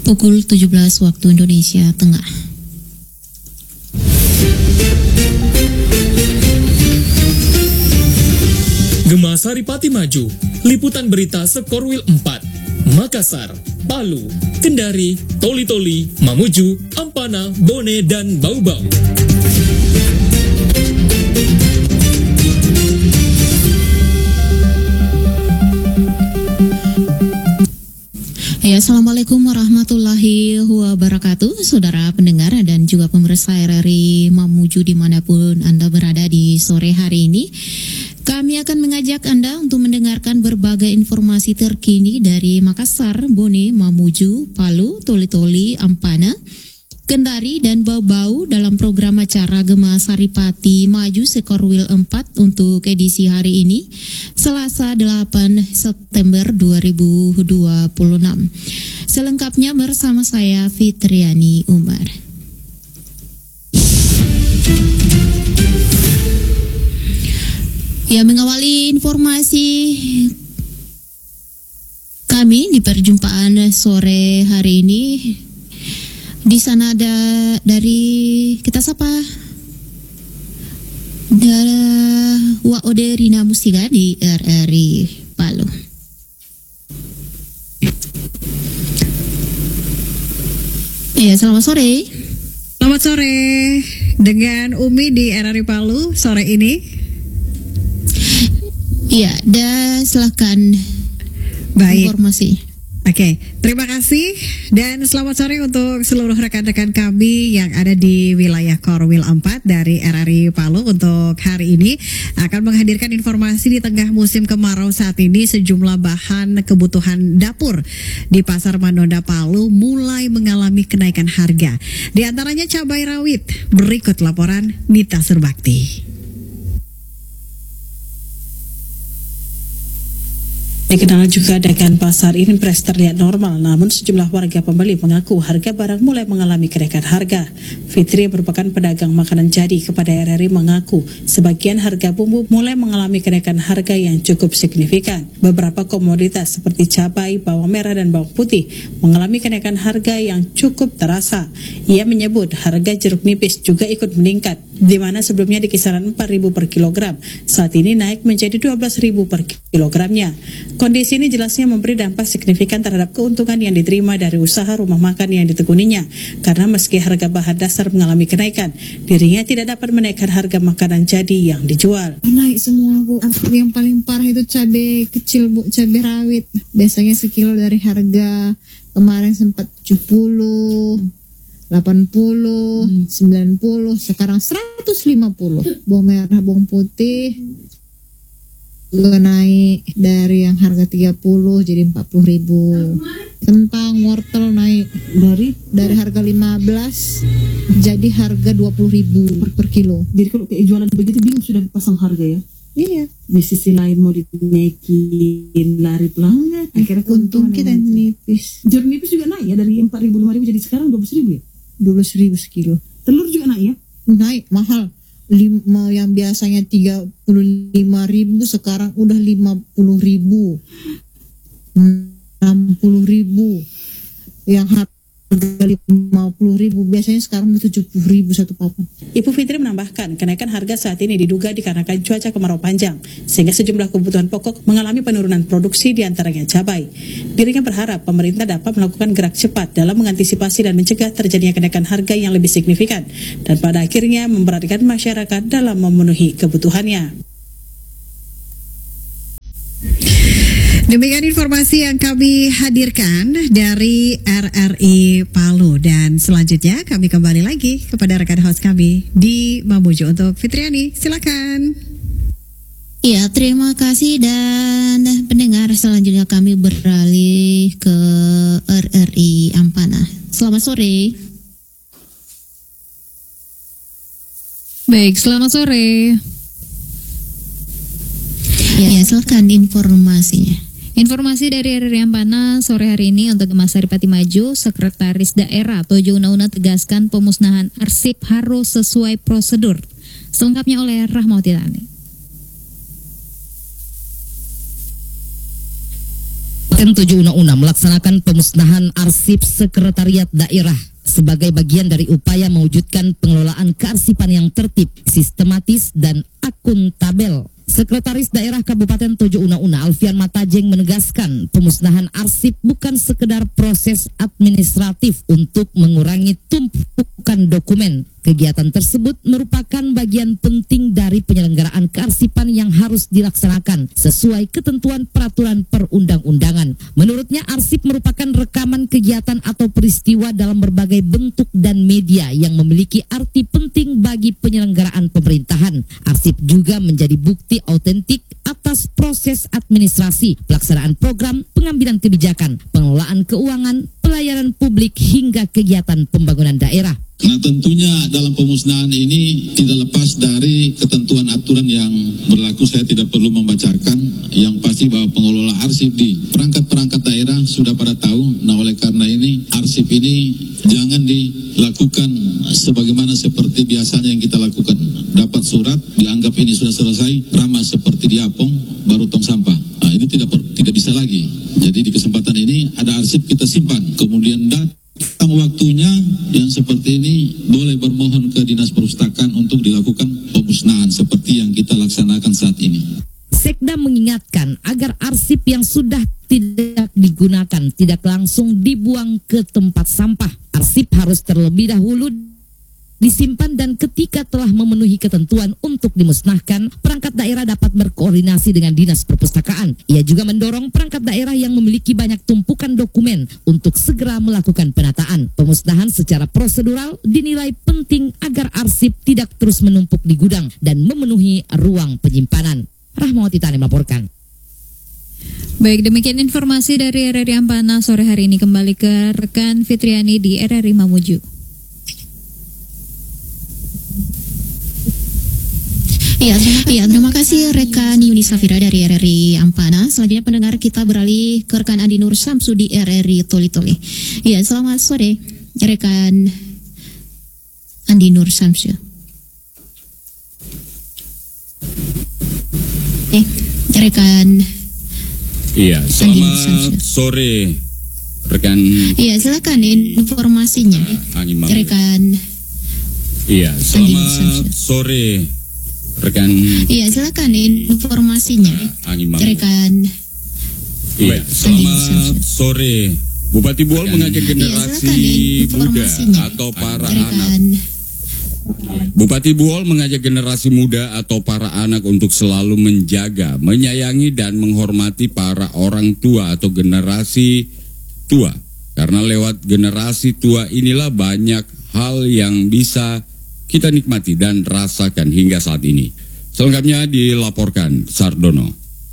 Pukul 17 waktu Indonesia Tengah. Gema Saripati Maju, liputan berita Sekorwil 4, Makassar, Palu, Kendari, Toli-Toli, Mamuju, Ampana, Bone, dan Bau-Bau. Ya, Assalamualaikum warahmatullahi wabarakatuh, saudara pendengar dan juga pemirsa RRI Mamuju dimanapun Anda berada di sore hari ini. Kami akan mengajak Anda untuk mendengarkan berbagai informasi terkini dari Makassar, Bone, Mamuju, Palu, Toli-Toli, Ampana, Kendari, dan Bau-Bau dalam program acara Gema Saripati Maju Sekorwil 4 untuk edisi hari ini, Selasa 8 September 2026. Selengkapnya bersama saya Fitriani Umar. Ya, mengawali informasi kami di perjumpaan sore hari ini, di sana ada dari kita sapa Waode Rina Mustika di RRI Palu. Ya, selamat sore. Selamat sore dengan Umi di RRI Palu sore ini. Iya, dan silakan informasi. Oke, terima kasih dan selamat sore untuk seluruh rekan-rekan kami yang ada di wilayah Korwil 4 dari RRI Palu. Untuk hari ini akan menghadirkan informasi di tengah musim kemarau saat ini sejumlah bahan kebutuhan dapur di Pasar Manonda Palu mulai mengalami kenaikan harga. Di antaranya cabai rawit. Berikut laporan Nita Surbakti. Dikenal juga dengan pasar Impres terlihat normal, namun sejumlah warga pembeli mengaku harga barang mulai mengalami kenaikan harga. Fitri yang merupakan pedagang makanan jadi kepada RRI mengaku sebagian harga bumbu mulai mengalami kenaikan harga yang cukup signifikan. Beberapa komoditas seperti cabai, bawang merah, dan bawang putih mengalami kenaikan harga yang cukup terasa. Ia menyebut harga jeruk nipis juga ikut meningkat, di mana sebelumnya di kisaran 4.000 per kilogram, saat ini naik menjadi 12.000 per kilogramnya. Kondisi ini jelasnya memberi dampak signifikan terhadap keuntungan yang diterima dari usaha rumah makan yang ditekuninya, karena meski harga bahan dasar mengalami kenaikan, dirinya tidak dapat menaikkan harga makanan jadi yang dijual. Naik semua, Bu. Yang paling parah itu cabai kecil, Bu, cabai rawit. Biasanya sekilo dari harga kemarin sempat 70, 80, 90, sekarang 150. Bawang merah, bawang putih naik dari yang harga 30 jadi 40.000. Kentang, wortel naik dari harga 15 jadi harga 20.000 per kilo. Jadi kalau kayak jualan begitu bingung sudah pasang harga ya? Iya. Di sisi lain mau dinaikin lari pelanggan, akhirnya untung kita nipis. Jeruk nipis juga naik ya, dari 4.000 5.000 jadi sekarang 12.000 ya? 12.000 sekilo. Telur juga naik ya? Naik, mahal. Yang biasanya 35.000 sekarang udah 50.000, 60.000. Yang harga 50.000 biasanya sekarang udah 70.000 satu papan. Ibu Fitri menambahkan kenaikan harga saat ini diduga dikarenakan cuaca kemarau panjang, sehingga sejumlah kebutuhan pokok mengalami penurunan produksi, diantaranya cabai. Dirinya berharap pemerintah dapat melakukan gerak cepat dalam mengantisipasi dan mencegah terjadinya kenaikan harga yang lebih signifikan, dan pada akhirnya memberatkan masyarakat dalam memenuhi kebutuhannya. Demikian informasi yang kami hadirkan dari RRI Palu, dan selanjutnya kami kembali lagi kepada rekan host kami di Mamuju untuk Fitriani. Silakan. Ya, terima kasih, dan pendengar selanjutnya kami beralih ke RRI Ampana. Selamat sore. Baik, selamat sore. Ya, silakan informasinya. Informasi dari RRI Ampana sore hari ini untuk Gema Saripati Maju, Sekretaris Daerah Tojo Una-Una tegaskan pemusnahan arsip harus sesuai prosedur. Selengkapnya oleh Rahmawati Tani. Kabupaten Tojo Una-Una melaksanakan pemusnahan arsip sekretariat daerah sebagai bagian dari upaya mewujudkan pengelolaan kearsipan yang tertib, sistematis, dan akuntabel. Sekretaris Daerah Kabupaten Tojo Una-Una Alfian Matajeng menegaskan pemusnahan arsip bukan sekedar proses administratif untuk mengurangi tumpukan dokumen. Kegiatan tersebut merupakan bagian penting dari penyelenggaraan kearsipan yang harus dilaksanakan sesuai ketentuan peraturan perundang-undangan. Menurutnya, arsip merupakan rekaman kegiatan atau peristiwa dalam berbagai bentuk dan media yang memiliki arti penting bagi penyelenggaraan pemerintahan. Arsip juga menjadi bukti autentik atas proses administrasi, pelaksanaan program, pengambilan kebijakan, pengelolaan keuangan, pelayanan publik hingga kegiatan pembangunan daerah. Nah, tentunya dalam pemusnahan ini tidak lepas dari ketentuan aturan yang berlaku. Saya tidak perlu membacakan. Yang pasti bahwa pengelola arsip di perangkat-perangkat daerah sudah pada tahu. Nah, oleh karena ini arsip ini jangan dilakukan sebagaimana seperti biasanya yang kita lakukan. Dapat surat, dianggap ini sudah selesai, ramah seperti di Apong, baru tong sampah. Nah, ini tidak bisa lagi. Jadi di kesempatan ini ada arsip kita simpan. Kemudian datang waktunya yang seperti ini boleh bermohon ke Dinas Perpustakaan untuk dilakukan pemusnahan seperti yang kita laksanakan saat ini. Sekda mengingatkan agar arsip yang sudah tidak digunakan tidak langsung dibuang ke tempat sampah. Arsip harus terlebih dahulu disimpan dan ketika telah memenuhi ketentuan untuk dimusnahkan, perangkat daerah dapat berkoordinasi dengan Dinas Perpustakaan. Ia juga mendorong perangkat daerah yang memiliki banyak tumpukan dokumen untuk segera melakukan penataan. Pemusnahan secara prosedural dinilai penting agar arsip tidak terus menumpuk di gudang dan memenuhi ruang penyimpanan. Rahmawati Tani melaporkan. Baik, demikian informasi dari RRI Ampana sore hari ini. Kembali ke rekan Fitriani di RRI Mamuju. Ya, terima kasih rekan Yuni Safira dari RRI Ampana. Selanjutnya pendengar kita beralih ke rekan Andi Nur Samsu di RRI Toli-Toli. Ya, selamat sore rekan Andi Nur Samsu. Rekan. Iya, selamat sore rekan. Iya, silakan informasinya. Rekan. Iya, selamat sore rekan. Iya, silakan informasinya. Rekan. Iya, selamat sore. Bupati Buol mengajak generasi muda atau para anak. Bupati Buol mengajak generasi muda atau para anak untuk selalu menjaga, menyayangi dan menghormati para orang tua atau generasi tua. Karena lewat generasi tua inilah banyak hal yang bisa kita nikmati dan rasakan hingga saat ini. Selengkapnya dilaporkan Sardono.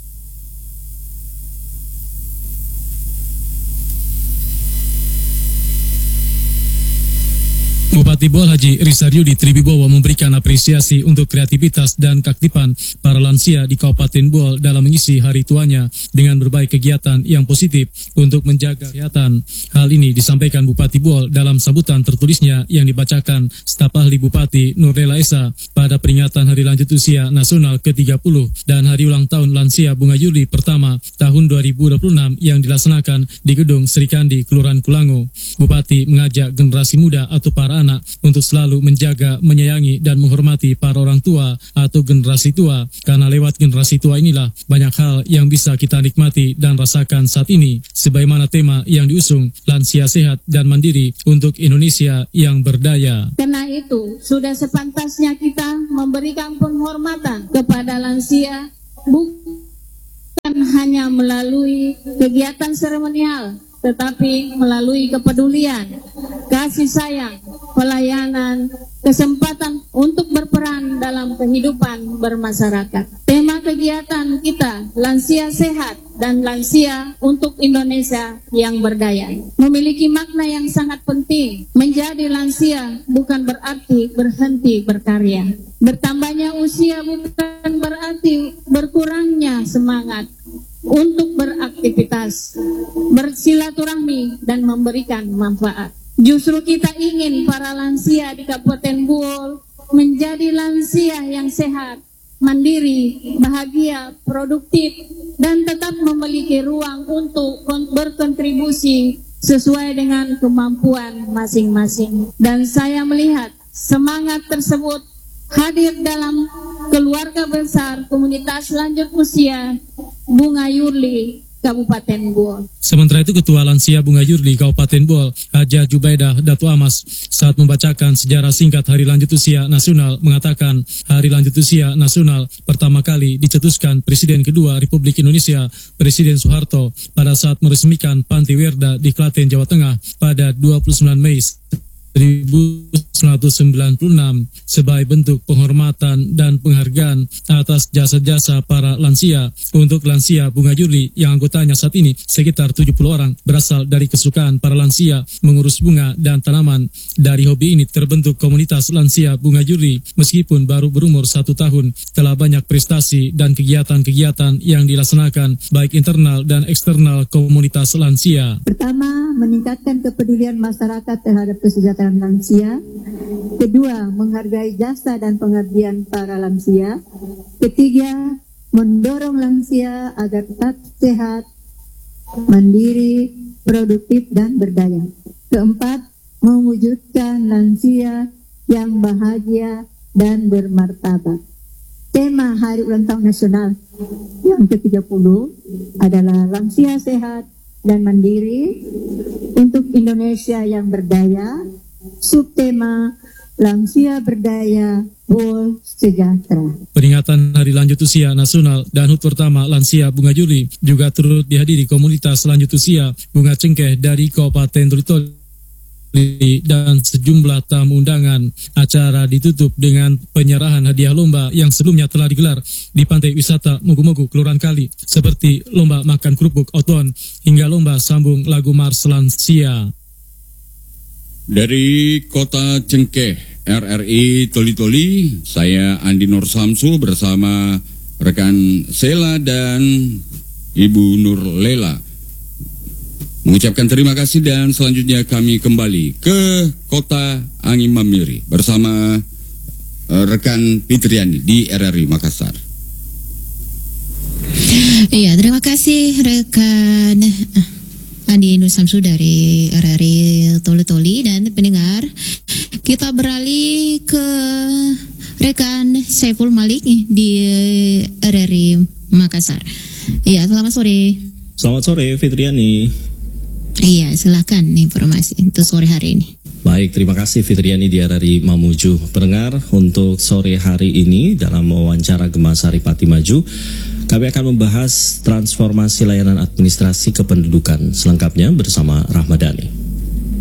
Bupati Buol Haji Rizaryudi Triwibowo memberikan apresiasi untuk kreativitas dan keaktifan para lansia di Kabupaten Buol dalam mengisi hari tuanya dengan berbagai kegiatan yang positif untuk menjaga kesehatan. Hal ini disampaikan Bupati Buol dalam sambutan tertulisnya yang dibacakan staf ahli Bupati Nurlela Esa pada peringatan Hari Lanjut Usia Nasional ke-30 dan Hari Ulang Tahun Lansia Bunga Juli pertama tahun 2026 yang dilaksanakan di Gedung Serikandi, Kelurahan Kulango. Bupati mengajak generasi muda atau para anak untuk selalu menjaga, menyayangi, dan menghormati para orang tua atau generasi tua, karena lewat generasi tua inilah banyak hal yang bisa kita nikmati dan rasakan saat ini, sebagaimana tema yang diusung lansia sehat dan mandiri untuk Indonesia yang berdaya. Karena itu, sudah sepantasnya kita memberikan penghormatan kepada lansia, bukan hanya melalui kegiatan seremonial, tetapi melalui kepedulian, kasih sayang, pelayanan, kesempatan untuk berperan dalam kehidupan bermasyarakat. Tema kegiatan kita, lansia sehat dan lansia untuk Indonesia yang berdaya, memiliki makna yang sangat penting. Menjadi lansia bukan berarti berhenti berkarya. Bertambahnya usia bukan berarti berkurangnya semangat untuk beraktivitas, bersilaturahmi, dan memberikan manfaat. Justru kita ingin para lansia di Kabupaten Buol menjadi lansia yang sehat, mandiri, bahagia, produktif, dan tetap memiliki ruang untuk berkontribusi sesuai dengan kemampuan masing-masing. Dan saya melihat semangat tersebut hadir dalam keluarga besar komunitas lanjut usia Bunga Yurli Kabupaten Buol. Sementara itu Ketua Lansia Bunga Yurli Kabupaten Buol, Haja Jubaidah Datu Amas, saat membacakan sejarah singkat Hari Lanjut Usia Nasional, mengatakan Hari Lanjut Usia Nasional pertama kali dicetuskan Presiden kedua Republik Indonesia, Presiden Soeharto, pada saat meresmikan Panti Werda di Klaten, Jawa Tengah pada 29 Mei 1996 sebagai bentuk penghormatan dan penghargaan atas jasa-jasa para lansia. Untuk lansia Bunga Yurli yang anggotanya saat ini sekitar 70 orang berasal dari kesukaan para lansia mengurus bunga dan tanaman. Dari hobi ini terbentuk komunitas lansia Bunga Yurli. Meskipun baru berumur 1 tahun, telah banyak prestasi dan kegiatan-kegiatan yang dilaksanakan baik internal dan eksternal komunitas lansia. Pertama, meningkatkan kepedulian masyarakat terhadap kesejahteraan lansia. Kedua, menghargai jasa dan pengabdian para lansia. Ketiga, mendorong lansia agar tetap sehat, mandiri, produktif, dan berdaya. Keempat, mewujudkan lansia yang bahagia dan bermartabat. Tema Hari Ulang Tahun Nasional yang ke-30 adalah lansia sehat dan mandiri untuk Indonesia yang berdaya. Subtema lansia berdaya, Buol sejahtera. Peringatan Hari Lanjut Usia Nasional dan HUT pertama lansia Bunga Yurli juga turut dihadiri komunitas lanjut usia Bunga Cengkeh dari Kabupaten Toli dan sejumlah tamu undangan. Acara ditutup dengan penyerahan hadiah lomba yang sebelumnya telah digelar di Pantai Wisata Mogu-Mogu, Kelurahan Kali, seperti lomba makan kerupuk oton hingga lomba sambung lagu Mars Lansia. Dari Kota Cengkeh, RRI Toli-Toli, saya Andi Nur Samsul bersama rekan Sela dan Ibu Nur Lela mengucapkan terima kasih, dan selanjutnya kami kembali ke Kota Angin Mamiri bersama rekan Fitriani di RRI Makassar. Iya, terima kasih rekan Andi Nur Samsu dari RRI Toli-Toli. Dan pendengar, kita beralih ke rekan Saiful Malik di RRI Makassar. Iya, selamat sore. Selamat sore Fitriani. Iya, silakan informasi untuk sore hari ini. Baik, terima kasih Fitriani di RRI Mamuju. Pendengar, untuk sore hari ini dalam wawancara Gemasari Pati Maju, kami akan membahas transformasi layanan administrasi kependudukan selengkapnya bersama Rahmadan.